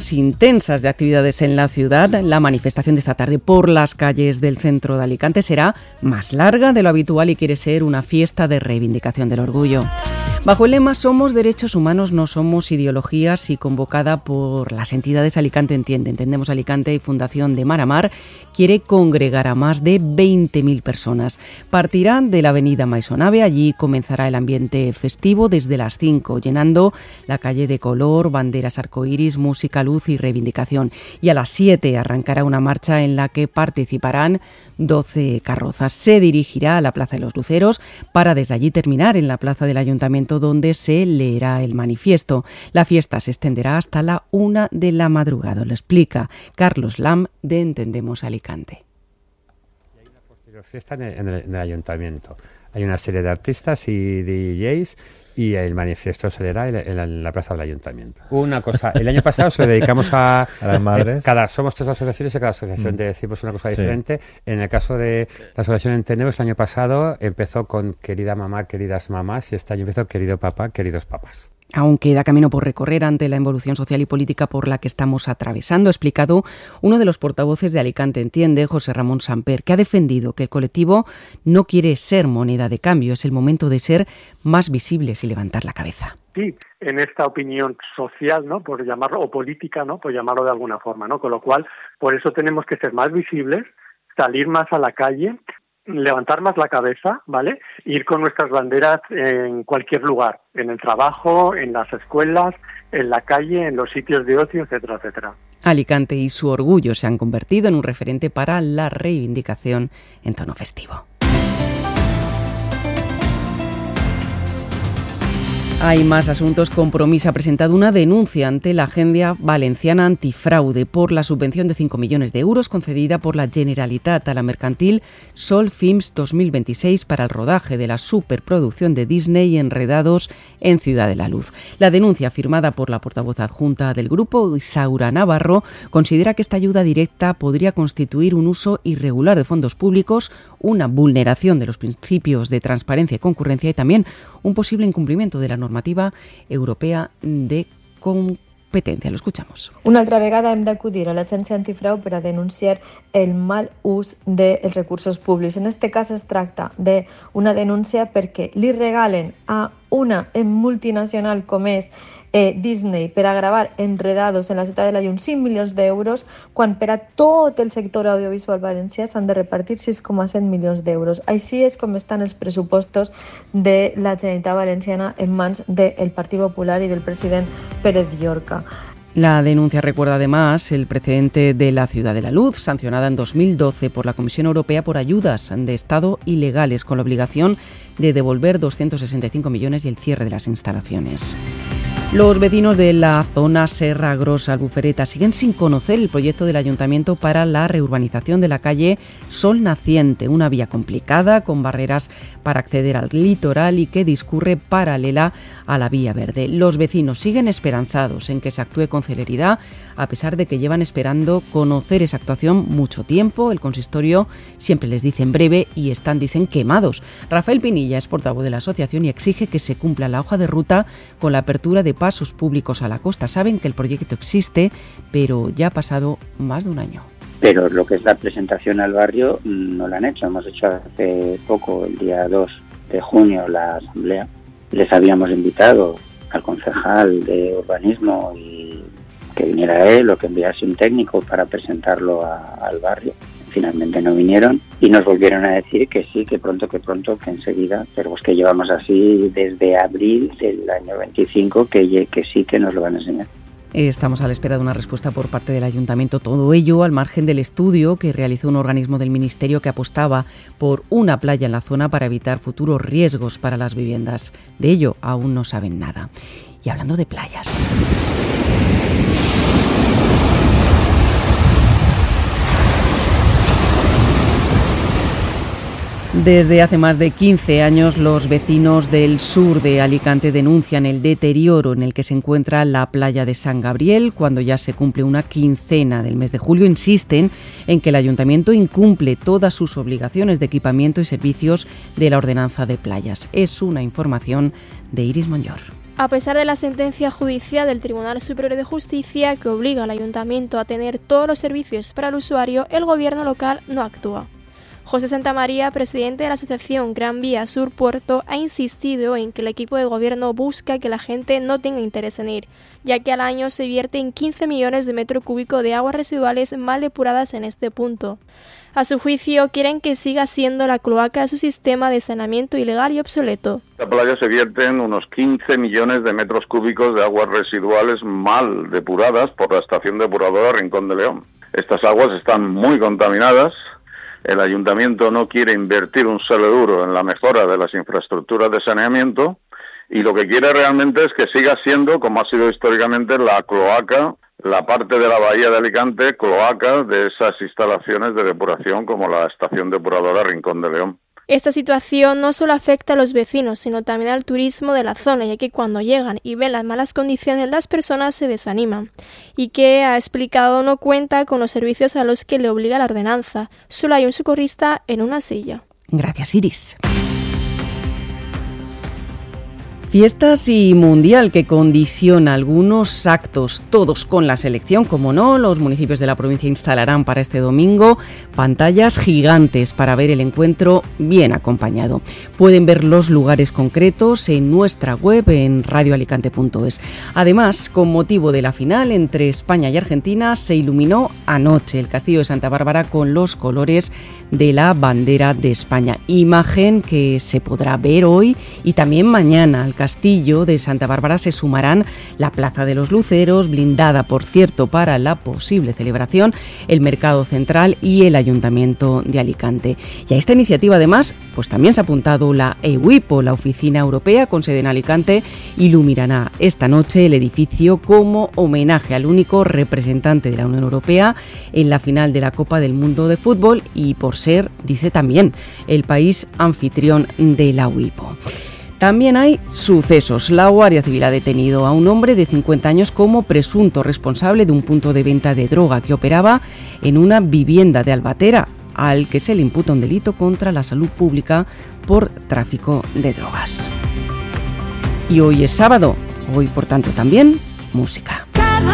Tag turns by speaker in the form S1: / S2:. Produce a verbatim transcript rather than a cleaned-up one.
S1: semanas intensas de actividades en la ciudad. La manifestación de esta tarde por las calles del centro de Alicante será más larga de lo habitual y quiere ser una fiesta de reivindicación del orgullo. Bajo el lema Somos derechos humanos, no somos ideologías, y convocada por las entidades Alicante Entiende, Entendemos Alicante y Fundación de Mar a Mar, quiere congregar a más de veinte mil personas. Partirán de la avenida Maisonave, allí comenzará el ambiente festivo desde las cinco, llenando la calle de color, banderas arcoíris, música, luz y reivindicación. Y a las siete arrancará una marcha en la que participarán doce carrozas. Se dirigirá a la Plaza de los Luceros para desde allí terminar en la Plaza del Ayuntamiento, donde se leerá el manifiesto. La fiesta se extenderá hasta la una de la madrugada. Lo explica Carlos Lam, de Entendemos Alicante.
S2: Hay una posterior fiesta en el, en, el, en el Ayuntamiento. Hay una serie de artistas y D Js y el manifiesto se leerá en la, en la, en la Plaza del Ayuntamiento. Una cosa, el año pasado se lo dedicamos a,
S3: a las madres.
S2: Eh, cada, somos tres asociaciones y cada asociación mm. decimos una cosa diferente. Sí. En el caso de la asociación Entendemos, el año pasado empezó con querida mamá, queridas mamás, y este año empezó querido papá, queridos papás.
S1: Aún queda camino por recorrer ante la involución social y política por la que estamos atravesando, ha explicado uno de los portavoces de Alicante Entiende, José Ramón Samper, que ha defendido que el colectivo no quiere ser moneda de cambio, es el momento de ser más visibles y levantar la cabeza.
S4: Sí, en esta opinión social, ¿no?, por llamarlo, o política, ¿no?, por llamarlo de alguna forma, ¿no? Con lo cual, por eso tenemos que ser más visibles, salir más a la calle, levantar más la cabeza, ¿vale? Ir con nuestras banderas en cualquier lugar, en el trabajo, en las escuelas, en la calle, en los sitios de ocio, etcétera, etcétera.
S1: Alicante y su orgullo se han convertido en un referente para la reivindicación en tono festivo. Hay más asuntos. Compromís ha presentado una denuncia ante la Agencia Valenciana Antifraude por la subvención de cinco millones de euros concedida por la Generalitat a la mercantil Sol Films dos mil veintiséis para el rodaje de la superproducción de Disney Enredados en Ciudad de la Luz. La denuncia, firmada por la portavoz adjunta del grupo, Isaura Navarro, considera que esta ayuda directa podría constituir un uso irregular de fondos públicos, una vulneración de los principios de transparencia y concurrencia y también un posible incumplimiento de la normativa europea de competencia. Lo escuchamos.
S5: Una altra vegada hem d'acudir a l'Agència Antifrau per a denunciar el mal ús dels recursos públics. En este cas es tracta d'una denúncia perquè li regalen a una multinacional com és eh, Disney per a gravar Enredados en la ciutat de la Llum cinc milions d'euros, quan per a tot el sector audiovisual valencià s'han de repartir sis coma set milions d'euros. Així és com estan els pressupostos de la Generalitat Valenciana en mans del Partit Popular i del president Pérez Llorca.
S1: La denuncia recuerda además el precedente de la Ciudad de la Luz, sancionada en dos mil doce por la Comisión Europea por ayudas de Estado ilegales, con la obligación de devolver doscientos sesenta y cinco millones y el cierre de las instalaciones. Los vecinos de la zona Serra Grossa Albufereta siguen sin conocer el proyecto del Ayuntamiento para la reurbanización de la calle Sol Naciente, una vía complicada con barreras para acceder al litoral y que discurre paralela a la Vía Verde. Los vecinos siguen esperanzados en que se actúe con celeridad, a pesar de que llevan esperando conocer esa actuación mucho tiempo. El consistorio siempre les dice en breve y están, dicen, quemados. Rafael Pinilla es portavoz de la asociación y exige que se cumpla la hoja de ruta con la apertura de pasos públicos a la costa. Saben que el proyecto existe, pero ya ha pasado más de un año.
S6: Pero lo que es la presentación al barrio no la han hecho. Hemos hecho hace poco, el día dos de junio, la asamblea. Les habíamos invitado al concejal de urbanismo y que viniera él o que enviase un técnico para presentarlo a, al barrio. Finalmente no vinieron y nos volvieron a decir que sí, que pronto, que pronto, que enseguida, pero pues que llevamos así desde abril del año veinticinco, que, que sí que nos lo van a enseñar.
S1: Estamos a la espera de una respuesta por parte del Ayuntamiento. Todo ello al margen del estudio que realizó un organismo del Ministerio que apostaba por una playa en la zona para evitar futuros riesgos para las viviendas. De ello aún no saben nada. Y hablando de playas... Desde hace más de quince años, los vecinos del sur de Alicante denuncian el deterioro en el que se encuentra la playa de San Gabriel. Cuando ya se cumple una quincena del mes de julio, insisten en que el Ayuntamiento incumple todas sus obligaciones de equipamiento y servicios de la ordenanza de playas. Es una información de Iris Monllor.
S3: A pesar de la sentencia judicial del Tribunal Superior de Justicia que obliga al ayuntamiento a tener todos los servicios para el usuario, el gobierno local no actúa. José Santamaría, presidente de la asociación Gran Vía Sur Puerto, ha insistido en que el equipo de gobierno busca que la gente no tenga interés en ir, ya que al año se vierten quince millones de metros cúbicos de aguas residuales mal depuradas en este punto. A su juicio, quieren que siga siendo la cloaca de su sistema de saneamiento ilegal y obsoleto.
S7: En la playa se vierten unos quince millones de metros cúbicos de aguas residuales mal depuradas por la estación depuradora Rincón de León. Estas aguas están muy contaminadas. El ayuntamiento no quiere invertir un solo euro en la mejora de las infraestructuras de saneamiento y lo que quiere realmente es que siga siendo, como ha sido históricamente, la cloaca, la parte de la bahía de Alicante, cloaca de esas instalaciones de depuración como la estación depuradora Rincón de León.
S3: Esta situación no solo afecta a los vecinos, sino también al turismo de la zona, ya que cuando llegan y ven las malas condiciones, las personas se desaniman. Y que, ha explicado, no cuenta con los servicios a los que le obliga la ordenanza. Solo hay un socorrista en una silla.
S1: Gracias, Iris. Fiestas y Mundial que condiciona algunos actos, todos con la selección, como no. Los municipios de la provincia instalarán para este domingo pantallas gigantes para ver el encuentro bien acompañado. Pueden ver los lugares concretos en nuestra web en radio alicante punto es. Además, con motivo de la final entre España y Argentina, se iluminó anoche el Castillo de Santa Bárbara con los colores de la bandera de España. Imagen que se podrá ver hoy y también mañana. Al Castillo de Santa Bárbara se sumarán la Plaza de los Luceros, blindada por cierto para la posible celebración, el Mercado Central y el Ayuntamiento de Alicante. Y a esta iniciativa además pues también se ha apuntado la EUIPO, la Oficina Europea con sede en Alicante, iluminará esta noche el edificio como homenaje al único representante de la Unión Europea en la final de la Copa del Mundo de Fútbol y por ser, dice también, el país anfitrión de la EUIPO. También hay sucesos. La Guardia Civil ha detenido a un hombre de cincuenta años como presunto responsable de un punto de venta de droga que operaba en una vivienda de Albatera, al que se le imputa un delito contra la salud pública por tráfico de drogas. Y hoy es sábado, hoy por tanto también música.